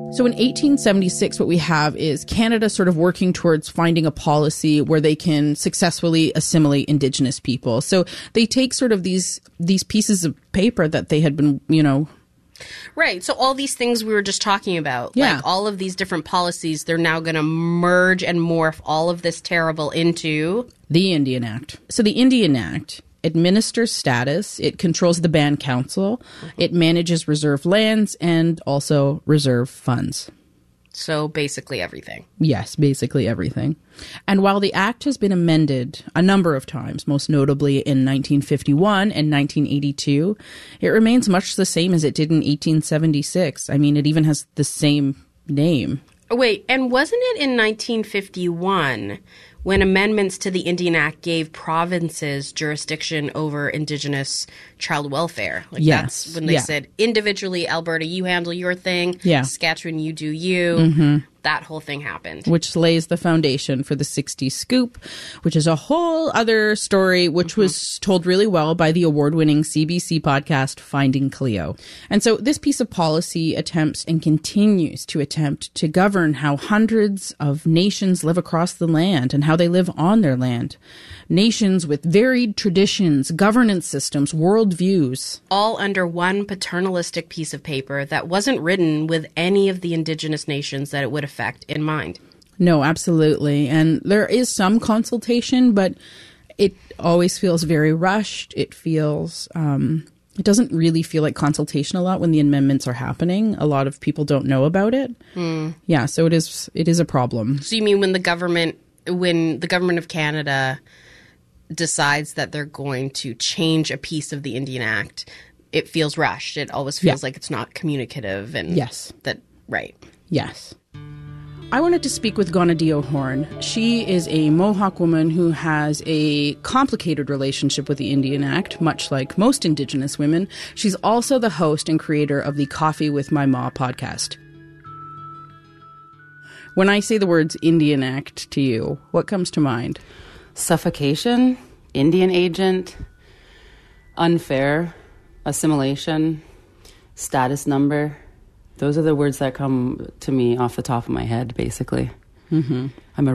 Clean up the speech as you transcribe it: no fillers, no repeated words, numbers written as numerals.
So in 1876, what we have is Canada sort of working towards finding a policy where they can successfully assimilate Indigenous people. So they take sort of these pieces of paper that they had been, Right. So all these things we were just talking about, Yeah. like all of these different policies, they're now going to merge and morph all of this terrible into the Indian Act. So the Indian Act administers status, it controls the Band Council, it manages reserve lands and also reserve funds. So basically everything. Yes, basically everything. And while the Act has been amended a number of times, most notably in 1951 and 1982, it remains much the same as it did in 1876. I mean, it even has the same name. Wait, and wasn't it in 1951 when amendments to the Indian Act gave provinces jurisdiction over Indigenous child welfare? Like Yes. That's when they Yeah. said, individually, Alberta, you handle your thing. Yeah. Saskatchewan, you do you. That whole thing happened. Which lays the foundation for the 60s Scoop, which is a whole other story, which was told really well by the award-winning CBC podcast Finding Cleo. And so this piece of policy attempts and continues to attempt to govern how hundreds of nations live across the land and how they live on their land. Nations with varied traditions, governance systems, worldviews. All under one paternalistic piece of paper that wasn't written with any of the Indigenous nations that it would affect in mind. No, absolutely. And there is some consultation, but it always feels very rushed. It feels, it doesn't really feel like consultation a lot when the amendments are happening. A lot of people don't know about it. Yeah, so it is a problem. So you mean when the government of Canada decides that they're going to change a piece of the Indian Act, it feels rushed. It always feels like it's not communicative and Yes. Right. Yes. I wanted to speak with Gonadio Horn. She is a Mohawk woman who has a complicated relationship with the Indian Act, much like most Indigenous women. She's also the host and creator of the Coffee with My Ma podcast. When I say the words Indian Act to you, what comes to mind? Suffocation, Indian agent, unfair, assimilation, status number. Those are the words that come to me off the top of my head, basically. I'm a